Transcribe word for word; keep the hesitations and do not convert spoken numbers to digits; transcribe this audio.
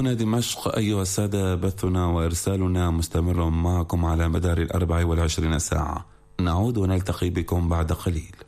هنا دمشق أيها السادة، بثنا وإرسالنا مستمر معكم على مدار الأربع والعشرين ساعة. نعود ونلتقي بكم بعد قليل.